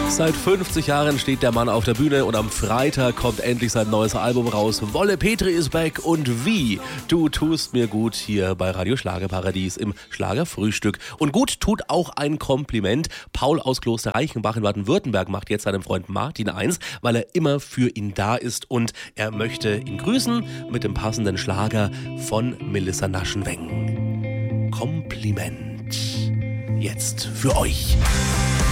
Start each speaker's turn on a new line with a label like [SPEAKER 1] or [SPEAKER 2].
[SPEAKER 1] Seit 50 Jahren steht der Mann auf der Bühne und am Freitag kommt endlich sein neues Album raus. Wolle Petri ist back und wie? Du tust mir gut hier bei Radio Schlagerparadies im Schlagerfrühstück. Und gut tut auch ein Kompliment. Paul aus Kloster Reichenbach in Baden-Württemberg macht jetzt seinem Freund Martin eins, weil er immer für ihn da ist und er möchte ihn grüßen mit dem passenden Schlager von Melissa Naschenweng. Kompliment. Jetzt für euch.